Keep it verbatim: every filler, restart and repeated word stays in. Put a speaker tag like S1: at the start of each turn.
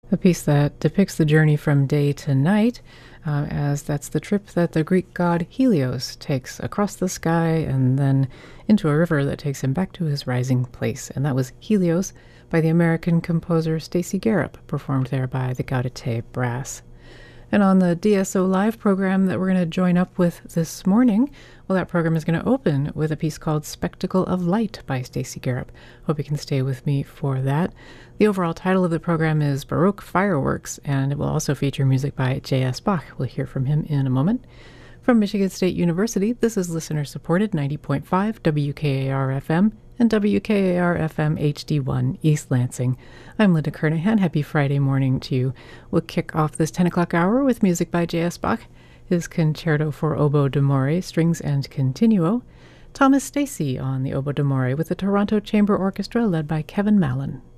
S1: A piece that depicts the journey from day to night, uh, as that's the trip that the Greek god Helios takes across the sky and then into a river that takes him back to his rising place. And that was Helios by the American composer Stacy Garrop, performed there by the Gaudete Brass. And on the D S O Live program that we're going to join up with this morning, well, that program is going to open with a piece called Spectacle of Light by Stacy Garrop. Hope you can stay with me for that. The overall title of the program is Baroque Fireworks, and it will also feature music by J S. Bach. We'll hear from him in a moment. From Michigan State University, this is listener-supported ninety point five W K A R F M and W K A R F M H D one East Lansing. I'm Linda Kernahan. Happy Friday morning to you. We'll kick off this ten o'clock hour with music by J S. Bach, his Concerto for Oboe d'Amore, Strings and Continuo. Thomas Stacey on the Oboe d'Amore with the Toronto Chamber Orchestra led by Kevin Mallon.